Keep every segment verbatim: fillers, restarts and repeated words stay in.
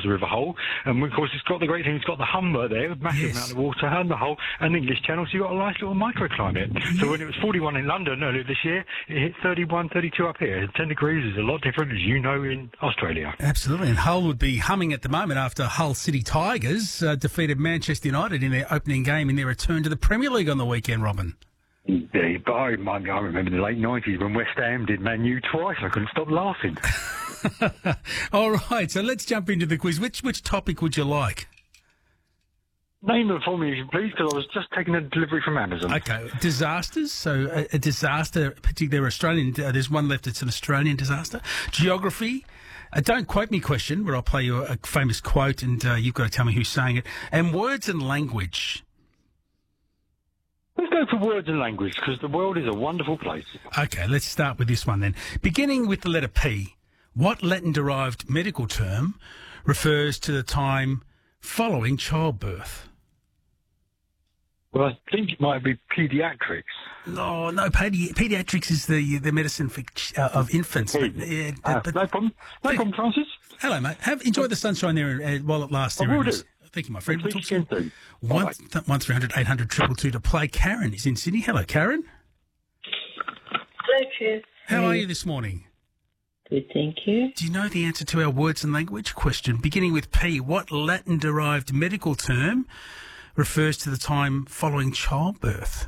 the River Hull. And, of course, it's got the great thing, it's got the Humber there, a massive Yes. amount of water, and the Hull, and the English Channel, so you've got a nice little microclimate. So when it was forty-one in London earlier this year, it hit thirty-one, thirty-two up here. ten degrees is a lot different, as you know, in Australia. Absolutely, and Hull would be humming at the moment after Hull City Tigers uh, defeated Manchester United in their opening game in their return to the Premier League on the weekend, Robin. Indeed, but I, I remember the late nineties when West Ham did Man U twice. I couldn't stop laughing. All right, so let's jump into the quiz. Which which topic would you like? Name them for me, please, because I was just taking a delivery from Amazon. Okay, disasters. So a, a disaster, particularly Australian. Uh, there's one left. It's an Australian disaster. Geography. A don't quote me question, where I'll play you a famous quote, and uh, you've got to tell me who's saying it. And words and language. Let's go for words and language, because the world is a wonderful place. Okay, let's start with this one then. Beginning with the letter P, what Latin-derived medical term refers to the time following childbirth? Well, I think it might be paediatrics. No, no, pedi- pediatrics is the the medicine for, uh, of infants. But, yeah, Uh, but, no problem. No Hey. problem, Francis. hello, mate. Have enjoy the sunshine there uh, while it lasts. I there. will do. Thank you, my friend. We'll Speak talk again soon. soon. One, Bye-bye. th- one three hundred eight hundred triple two to play. Karen is in Sydney. Hello, Karen. Hello, Chris. How are you this morning? Good, thank you. Do you know the answer to our words and language question? Beginning with P, what Latin-derived medical term refers to the time following childbirth?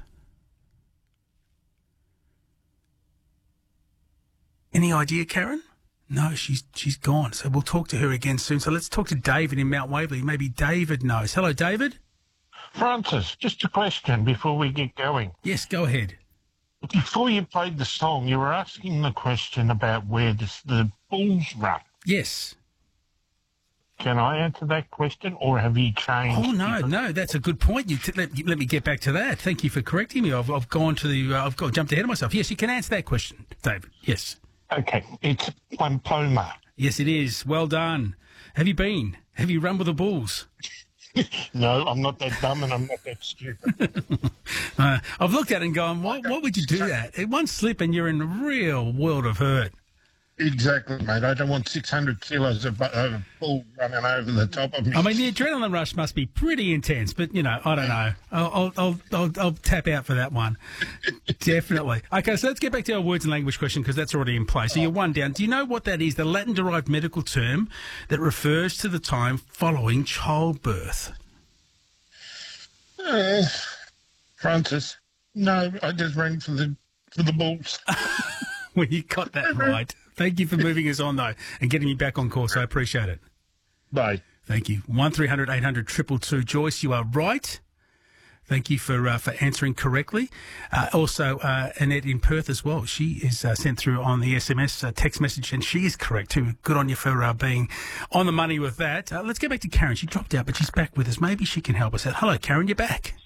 Any idea, Karen? No, she's she's gone. So we'll talk to her again soon. So let's talk to David in Mount Waverley. Maybe David knows. Hello, David. Francis, just a question before we get going. Yes, go ahead. Before you played the song, you were asking the question about where this, the bulls run. Yes. Can I answer that question, or have you changed? Oh no, no, that's a good point. You t- let, let me get back to that. Thank you for correcting me. I've, I've gone to the. Uh, I've got jumped ahead of myself. Yes, you can answer that question, David. Yes. Okay, it's Pampoma. Yes, it is. Well done. Have you been? Have you run with the bulls? No, I'm not that dumb and I'm not that stupid. Uh, I've looked at it and gone, what, what would you do that? One slip and you're in a real world of hurt. Exactly, mate. I don't want six hundred kilos of, of bull running over the top of me. I mean, the adrenaline rush must be pretty intense, but, you know, I don't know. I'll, I'll, I'll, I'll, I'll tap out for that one. Definitely. Okay, so let's get back to our words and language question because that's already in place. So you're one down. Do you know what that is? The Latin-derived medical term that refers to the time following childbirth. Uh, Francis, no, I just rang for the for the bulls. Well, you got that right. Thank you for moving us on, though, and getting me back on course. I appreciate it. Bye. Thank you. one three hundred eight hundred two two two. Joyce, you are right. Thank you for uh, for answering correctly. Uh, also, uh, Annette in Perth as well. She is uh, sent through on the S M S uh, text message, and she is correct too. Good on you for uh, being on the money with that. Uh, let's get back to Karen. She dropped out, but she's back with us. Maybe she can help us out. Hello, Karen. You're back.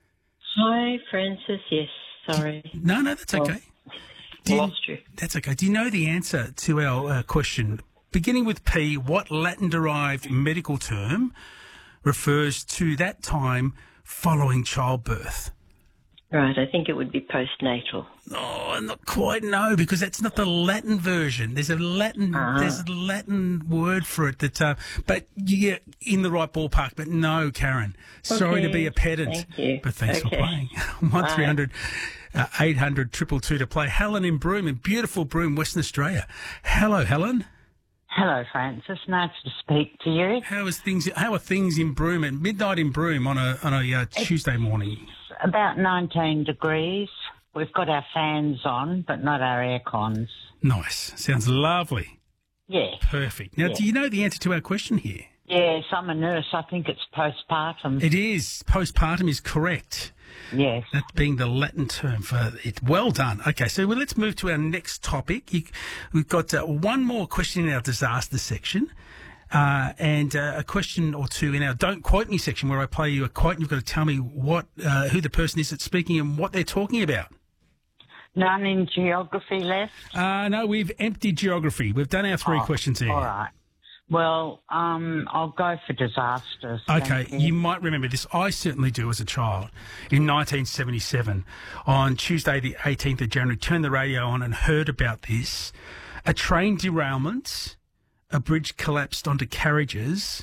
Hi, Francis. Yes, sorry. No, no, that's okay. Do you- Lost you. That's okay. Do you know the answer to our uh, question? Beginning with P, what Latin-derived medical term refers to that time following childbirth? Right, I think it would be postnatal. Oh, not quite, no, because that's not the Latin version. There's a Latin, Ah. there's a Latin word for it that, uh, but you're in the right ballpark. But no, Karen, sorry to Okay, be a pedant, thank you. but thanks for Okay. playing. One three hundred eight hundred two two two to play. Helen in Broome, in beautiful Broome, Western Australia. Hello, Helen. Hello, Francis. Nice to speak to you. How is things? How are things in Broome at midnight in Broome on a on a uh, Tuesday morning? It's about nineteen degrees. We've got our fans on, but not our air cons. Nice. Sounds lovely. Yeah. Perfect. Now, Yeah. do you know the answer to our question here? Yes, I'm a nurse. I think it's postpartum. It is. Postpartum is correct. Yes. That being the Latin term for it. Well done. Okay, so well, let's move to our next topic. You, we've got uh, one more question in our disaster section. Uh, and uh, a question or two in our Don't Quote Me section where I play you a quote and you've got to tell me what uh, who the person is that's speaking and what they're talking about. None in geography left? Uh, no, we've emptied geography. We've done our three Oh, questions here. All right. Well, um, I'll go for disasters. Okay, Thank you. you. might remember this. I certainly do as a child. In nineteen seventy-seven, on Tuesday the eighteenth of January, turned the radio on and heard about this. A train derailment, a bridge collapsed onto carriages,